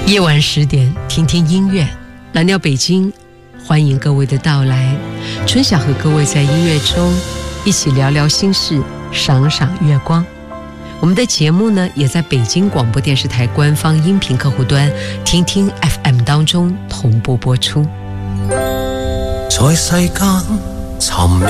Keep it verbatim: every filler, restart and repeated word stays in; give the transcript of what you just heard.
夜晚十点，听听音乐，蓝调北京，欢迎各位的到来。春晓和各位在音乐中一起聊聊心事，赏赏月光。我们的节目呢，也在北京广播电视台官方音频客户端听听 F M 当中同步播出。 在世間尋覓